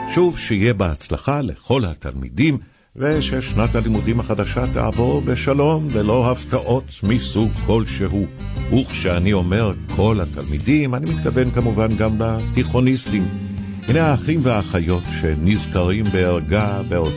שוב שיהיה בהצלחה לכל התלמידים, וששנת הלימודים החדשה תעבור בשלום ללא הפתעות מסוג כלשהו. וכשאני אומר כל התלמידים, אני מתכוון כמובן גם לתיכוניסטים. הנה האחים והאחיות שנזכרים בערגה באותו